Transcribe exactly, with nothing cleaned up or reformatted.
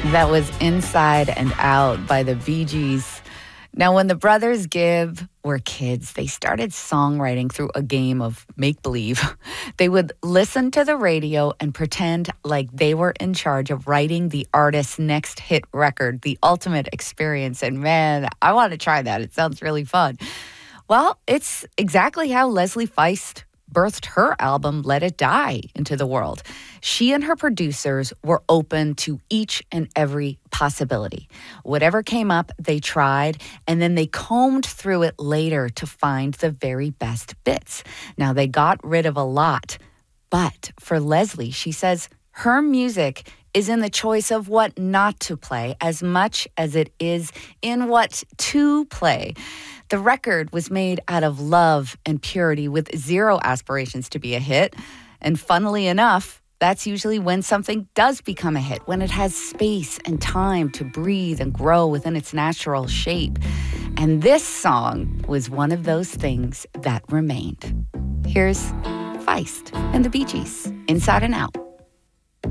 That was Inside and Out by the Bee Gees. Now, when the Brothers Gibb were kids, they started songwriting through a game of make-believe. They would listen to the radio and pretend like they were in charge of writing the artist's next hit record, the ultimate experience. And man, I want to try that. It sounds really fun. Well, it's exactly how Leslie Feist birthed her album, Let It Die, into the world. She and her producers were open to each and every possibility. Whatever came up, they tried, and then they combed through it later to find the very best bits. Now, they got rid of a lot, but for Leslie, she says her music is in the choice of what not to play as much as it is in what to play. The record was made out of love and purity with zero aspirations to be a hit. And funnily enough, that's usually when something does become a hit, when it has space and time to breathe and grow within its natural shape. And this song was one of those things that remained. Here's Feist and the Bee Gees, Inside and Out.